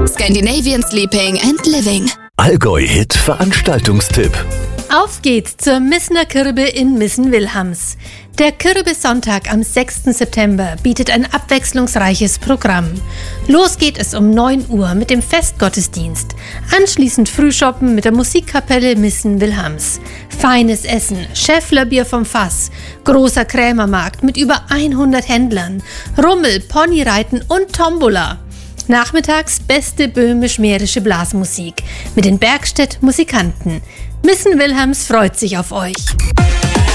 Scandinavian Sleeping and Living. Allgäu-Hit Veranstaltungstipp. Auf geht's zur Missner Kirbe in Missen-Wilhams. Der Kirbesonntag am 6. September bietet ein abwechslungsreiches Programm. Los geht es um 9 Uhr mit dem Festgottesdienst. Anschließend Frühschoppen mit der Musikkapelle Missen-Wilhams. Feines Essen, Schäfflerbier vom Fass, großer Krämermarkt mit über 100 Händlern, Rummel, Ponyreiten und Tombola. Nachmittags beste böhmisch-mährische Blasmusik mit den Bergstedt Musikanten. Missen-Wilhams freut sich auf euch.